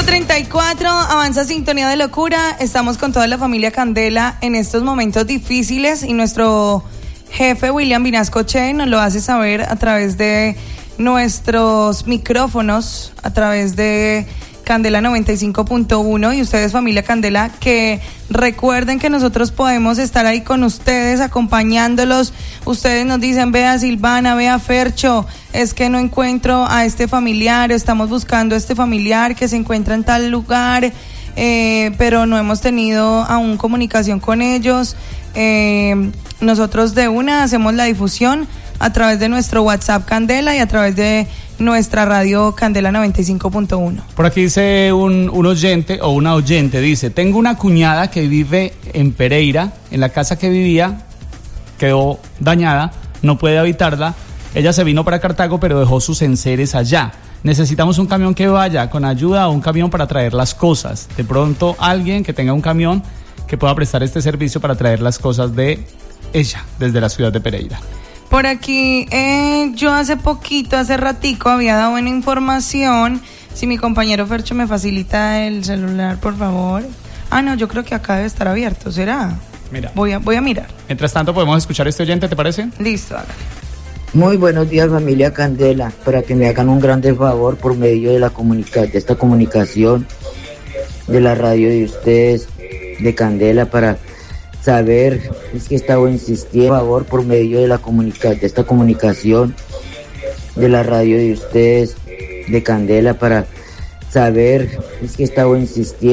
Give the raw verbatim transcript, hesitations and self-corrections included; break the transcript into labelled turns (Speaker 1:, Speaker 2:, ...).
Speaker 1: treinta y cuatro, avanza Sintonía de Locura. Estamos con toda la familia Candela en estos momentos difíciles y nuestro jefe William Vinasco Che nos lo hace saber a través de nuestros micrófonos, a través de Candela noventa y cinco punto uno, y ustedes, familia Candela, que recuerden que nosotros podemos estar ahí con ustedes, acompañándolos. Ustedes nos dicen, vea Silvana, vea Fercho, es que no encuentro a este familiar, estamos buscando a este familiar que se encuentra en tal lugar, eh, pero no hemos tenido aún comunicación con ellos. Eh, nosotros de una hacemos la difusión a través de nuestro WhatsApp Candela y a través de nuestra radio Candela noventa y cinco punto uno.
Speaker 2: Por aquí dice un, un oyente o una oyente, dice, tengo una cuñada que vive en Pereira, en la casa que vivía, quedó dañada, no puede habitarla, ella se vino para Cartago pero dejó sus enseres allá. Necesitamos un camión que vaya con ayuda o un camión para traer las cosas. De pronto alguien que tenga un camión que pueda prestar este servicio para traer las cosas de ella desde la ciudad de Pereira.
Speaker 1: Por aquí, eh, yo hace poquito, hace ratico, había dado una información. Si mi compañero Fercho me facilita el celular, por favor. Ah, no, yo creo que acá debe estar abierto, ¿será?
Speaker 2: Mira.
Speaker 1: Voy a, voy a mirar.
Speaker 2: Mientras tanto, podemos escuchar a este oyente, ¿te parece?
Speaker 1: Listo, hágale.
Speaker 3: Muy buenos días, familia Candela. Para que me hagan un grande favor por medio de la comunica- de esta comunicación, de la radio de ustedes, de Candela, para saber, es que he estado insistiendo, por favor, por medio de la comunica- de esta comunicación, de la radio de ustedes, de Candela, para saber, es que he estado insistiendo.